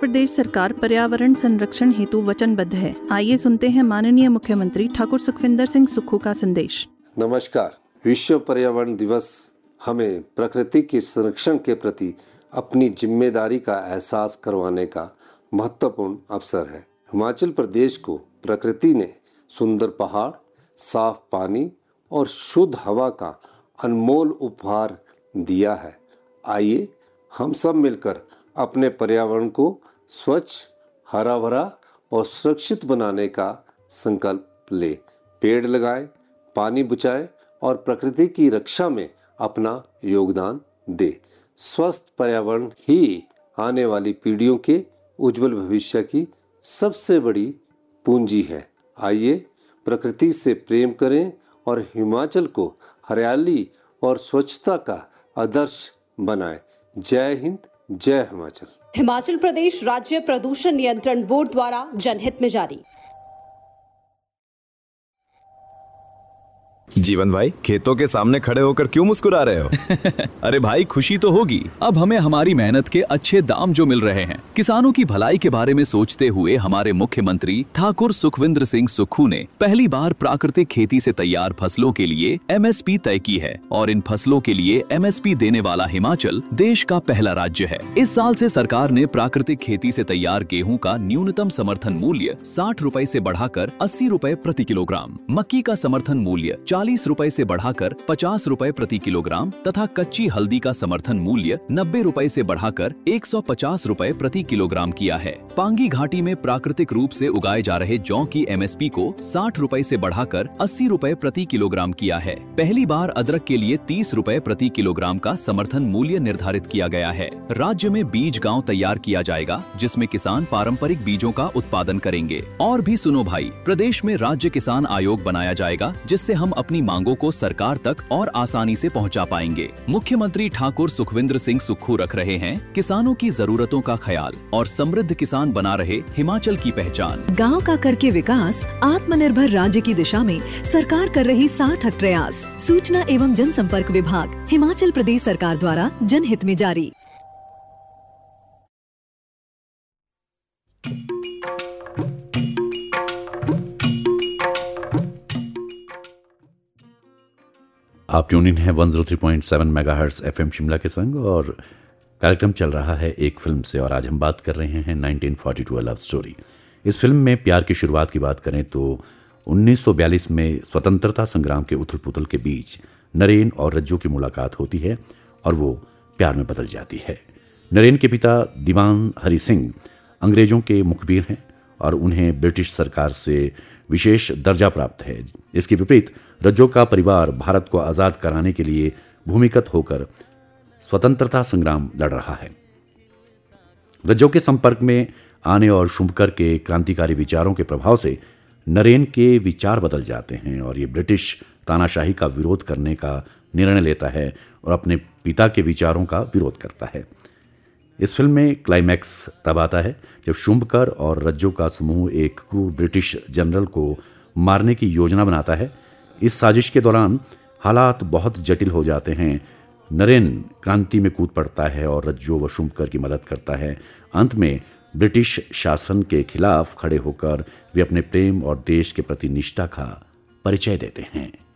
प्रदेश सरकार पर्यावरण संरक्षण हेतु वचनबद्ध है। आइए सुनते हैं माननीय मुख्यमंत्री ठाकुर सुखविंदर सिंह सुक्खू का संदेश। नमस्कार। विश्व पर्यावरण दिवस हमें प्रकृति के संरक्षण के प्रति अपनी जिम्मेदारी का एहसास करवाने का महत्वपूर्ण अवसर है। हिमाचल प्रदेश को प्रकृति ने सुंदर पहाड़, साफ पानी और शुद्ध हवा का अनमोल उपहार दिया है। आइए हम सब मिलकर अपने पर्यावरण को स्वच्छ, हरा भरा और सुरक्षित बनाने का संकल्प ले। पेड़ लगाएं, पानी बचाएं और प्रकृति की रक्षा में अपना योगदान दें। स्वस्थ पर्यावरण ही आने वाली पीढ़ियों के उज्जवल भविष्य की सबसे बड़ी पूंजी है। आइए प्रकृति से प्रेम करें और हिमाचल को हरियाली और स्वच्छता का आदर्श बनाएं। जय हिंद, जय हिमाचल। हिमाचल प्रदेश राज्य प्रदूषण नियंत्रण बोर्ड द्वारा जनहित में जारी। जीवन भाई, खेतों के सामने खड़े होकर क्यों मुस्कुरा रहे हो? अरे भाई, खुशी तो होगी। अब हमें हमारी मेहनत के अच्छे दाम जो मिल रहे हैं। किसानों की भलाई के बारे में सोचते हुए हमारे मुख्यमंत्री ठाकुर सुखविंदर सिंह सुक्खू ने पहली बार प्राकृतिक खेती से तैयार फसलों के लिए MSP तय की है और इन फसलों के लिए MSP देने वाला हिमाचल देश का पहला राज्य है। इस साल से सरकार ने प्राकृतिक खेती से तैयार गेहूं का न्यूनतम समर्थन मूल्य 60 रुपए से बढ़ाकर 80 रुपए प्रति किलोग्राम, मक्की का समर्थन मूल्य 40 रुपए से बढ़ाकर 50 रुपए प्रति किलोग्राम तथा कच्ची हल्दी का समर्थन मूल्य 90 रुपए से बढ़ाकर 150 रुपए प्रति किलोग्राम किया है। पांगी घाटी में प्राकृतिक रूप से उगाए जा रहे जौ की MSP को 60 रुपए से बढ़ाकर 80 रुपए प्रति किलोग्राम किया है। पहली बार अदरक के लिए 30 रुपए प्रति किलोग्राम का समर्थन मूल्य निर्धारित किया गया है। राज्य में बीज गांव तैयार किया जाएगा जिसमें किसान पारंपरिक बीजों का उत्पादन करेंगे। और भी सुनो भाई, प्रदेश में राज्य किसान आयोग बनाया जाएगा जिससे हम अपनी मांगों को सरकार तक और आसानी से पहुंचा पाएंगे। मुख्यमंत्री ठाकुर सुखविंदर सिंह सुक्खू रख रहे हैं किसानों की जरूरतों का ख्याल और समृद्ध किसान बना रहे हिमाचल की पहचान। गांव का करके विकास, आत्मनिर्भर राज्य की दिशा में सरकार कर रही सार्थक प्रयास। सूचना एवं जनसंपर्क विभाग, हिमाचल प्रदेश सरकार द्वारा जनहित में जारी। आप ट्यून इन है 103.7 मेगाहर्ट्ज़ FM शिमला के संग और कार्यक्रम चल रहा है एक फिल्म से। और आज हम बात कर रहे हैं 1942 लव स्टोरी। इस फिल्म में प्यार की शुरुआत की बात करें तो 1942 में स्वतंत्रता संग्राम के उथल पुथल के बीच नरेन और रज्जो की मुलाकात होती है और वो प्यार में बदल जाती है। नरेन के पिता दीवान हरि सिंह अंग्रेजों के मुखबिर हैं और उन्हें ब्रिटिश सरकार से विशेष दर्जा प्राप्त है। इसके विपरीत रज्जो का परिवार भारत को आज़ाद कराने के लिए भूमिगत होकर स्वतंत्रता संग्राम लड़ रहा है। रज्जो के संपर्क में आने और शुभकर के क्रांतिकारी विचारों के प्रभाव से नरेन के विचार बदल जाते हैं और ये ब्रिटिश तानाशाही का विरोध करने का निर्णय लेता है और अपने पिता के विचारों का विरोध करता है। इस फिल्म में क्लाइमैक्स तब आता है जब शुभकर और रज्जो का समूह एक क्रूर ब्रिटिश जनरल को मारने की योजना बनाता है। इस साजिश के दौरान हालात बहुत जटिल हो जाते हैं। नरेन क्रांति में कूद पड़ता है और रज्जो व शुभकर की मदद करता है। अंत में ब्रिटिश शासन के खिलाफ खड़े होकर वे अपने प्रेम और देश के प्रति निष्ठा का परिचय देते हैं।